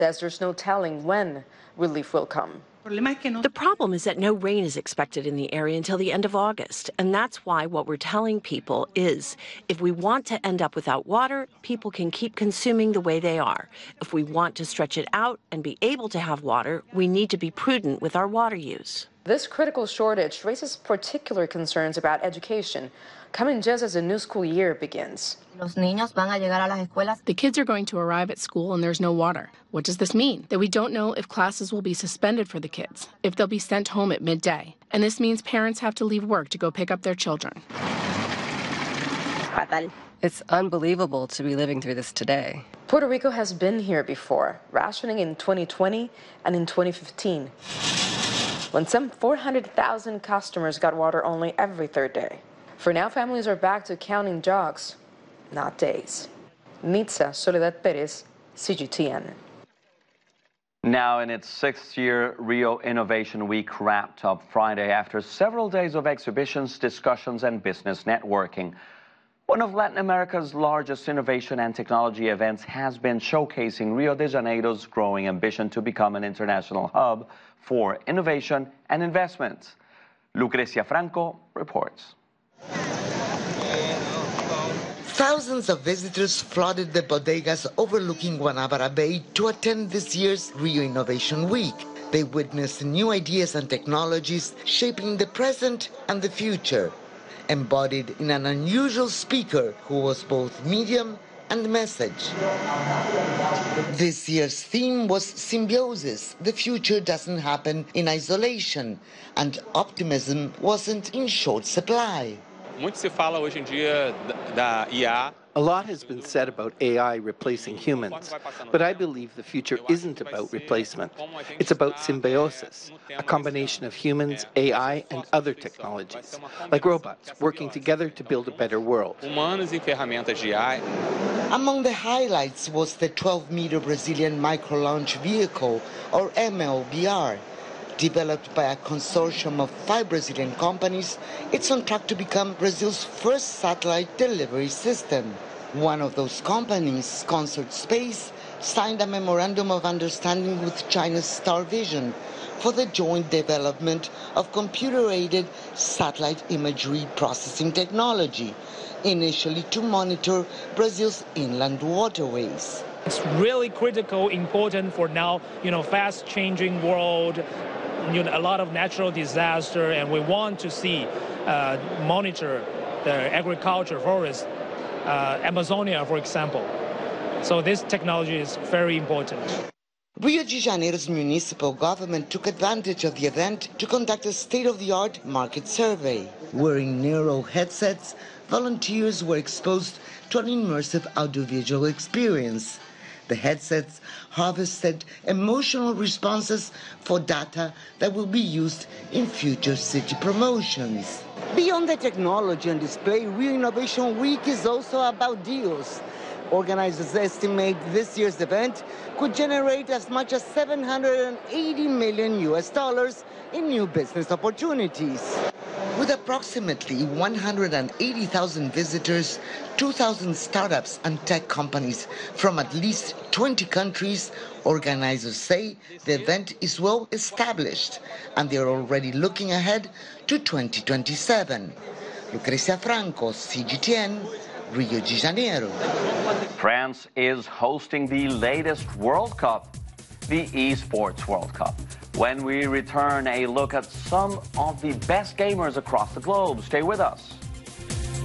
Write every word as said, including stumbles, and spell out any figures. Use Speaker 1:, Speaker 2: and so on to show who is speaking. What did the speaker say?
Speaker 1: Says there's no telling when relief will come.
Speaker 2: The problem is that no rain is expected in the area until the end of August, and that's why what we're telling people is if we want to end up without water, people can keep consuming the way they are. If we want to stretch it out and be able to have water, we need to be prudent with our water use.
Speaker 1: This critical shortage raises particular concerns about education, coming just as the new school year begins.
Speaker 3: The kids are going to arrive at school and there's no water. What does this mean? That we don't know if classes will be suspended for the kids, if they'll be sent home at midday. And this means parents have to leave work to go pick up their children.
Speaker 4: It's unbelievable to be living through this today.
Speaker 1: Puerto Rico has been here before, rationing in twenty twenty and in twenty fifteen, when some four hundred thousand customers got water only every third day. For now, families are back to counting jogs, not days. Nitza Soledad Perez, C G T N.
Speaker 5: Now in its sixth year, Rio Innovation Week wrapped up Friday after several days of exhibitions, discussions, and business networking. One of Latin America's largest innovation and technology events has been showcasing Rio de Janeiro's growing ambition to become an international hub for innovation and investment. Lucrecia Franco reports.
Speaker 6: Thousands of visitors flooded the bodegas overlooking Guanabara Bay to attend this year's Rio Innovation Week. They witnessed new ideas and technologies shaping the present and the future, embodied in an unusual speaker who was both medium and message. This year's theme was symbiosis. The future doesn't happen in isolation, and optimism wasn't in short supply.
Speaker 7: Muito se fala hoje em dia da I A.
Speaker 8: A lot has been said about A I replacing humans, but I believe the future isn't about replacement. It's about symbiosis, a combination of humans, A I, and other technologies, like robots working together to build a better world.
Speaker 7: Humanos e ferramentas de I A.
Speaker 6: Among the highlights was the twelve meter Brazilian micro-launch vehicle, or M L B R. Developed by a consortium of five Brazilian companies, it's on track to become Brazil's first satellite delivery system. One of those companies, Consort Space, signed a memorandum of understanding with China's Starvision for the joint development of computer-aided satellite imagery processing technology, initially to monitor Brazil's inland waterways.
Speaker 9: It's really critical, important for now, you know, fast-changing world. You know, a lot of natural disaster, and we want to see, uh, monitor the agriculture, forest, uh, Amazonia, for example. So this technology is very important.
Speaker 6: Rio de Janeiro's municipal government took advantage of the event to conduct a state-of-the-art market survey. Wearing narrow headsets, volunteers were exposed to an immersive audiovisual experience. The headsets harvested emotional responses for data that will be used in future city promotions. Beyond the technology and display, Rio Innovation Week is also about deals. Organizers estimate this year's event could generate as much as seven hundred eighty million U S dollars in new business opportunities. With approximately one hundred eighty thousand visitors, two thousand startups and tech companies from at least twenty countries, organizers say the event is well established and they are already looking ahead to twenty twenty-seven. Lucrecia Franco, C G T N, Rio de Janeiro.
Speaker 5: France is hosting the latest World Cup, the Esports World Cup. When we return, a look at some of the best gamers across the globe. Stay with us.